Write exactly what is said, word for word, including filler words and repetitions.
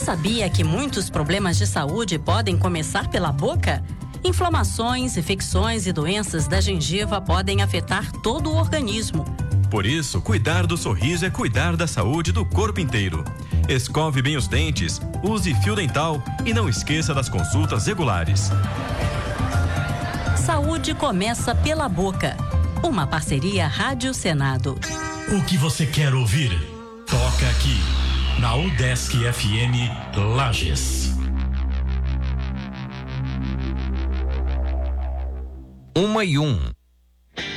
sabia que muitos problemas de saúde podem começar pela boca? Inflamações, infecções e doenças da gengiva podem afetar todo o organismo. Por isso, cuidar do sorriso é cuidar da saúde do corpo inteiro. Escove bem os dentes, use fio dental e não esqueça das consultas regulares. Saúde começa pela boca. Uma parceria Rádio Senado. O que você quer ouvir? Toca aqui, na UDESC F M Lages. Uma e um.